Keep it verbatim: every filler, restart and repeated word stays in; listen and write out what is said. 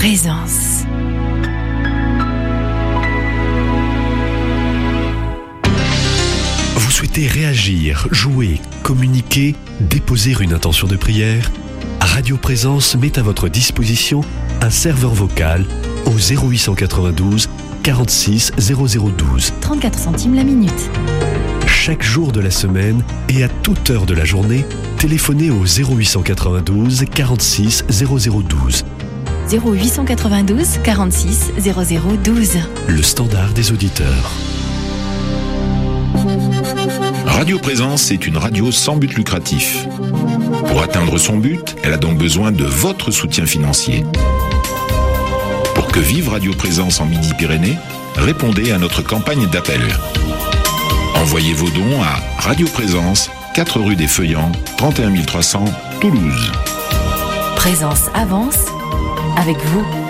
Présence. Vous souhaitez réagir, jouer, communiquer, déposer une intention de prière? Radio Présence met à votre disposition un serveur vocal au zéro huit cent quatre-vingt-douze quarante-six zéro zéro douze. trente-quatre centimes la minute. Chaque jour de la semaine et à toute heure de la journée, téléphonez au zéro huit cent quatre-vingt-douze quarante-six zéro zéro douze. zéro huit cent quatre-vingt-douze quarante-six zéro zéro douze. Le standard des auditeurs. Radio Présence est une radio sans but lucratif. Pour atteindre son but, elle a donc besoin de votre soutien financier. Pour que vive Radio Présence en Midi-Pyrénées, répondez à notre campagne d'appel. Envoyez vos dons à Radio Présence, quatre rue des Feuillants, trente et un mille trois cents, Toulouse. Présence avance avec vous.